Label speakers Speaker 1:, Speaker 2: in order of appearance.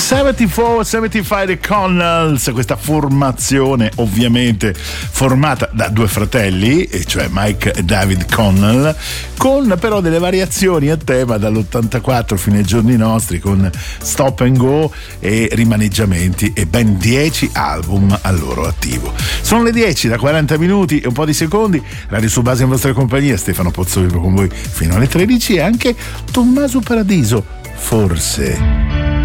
Speaker 1: 74-75 Connells, questa formazione ovviamente formata da due fratelli, e cioè Mike e David Connell, con però delle variazioni a tema dall'84 fino ai giorni nostri, con Stop and Go e rimaneggiamenti, e ben 10 album al loro attivo. Sono le 10 da 40 minuti e un po' di secondi. Radio su Base in vostra compagnia, Stefano Pozzovivo con voi fino alle 13, e anche Tommaso Paradiso, forse.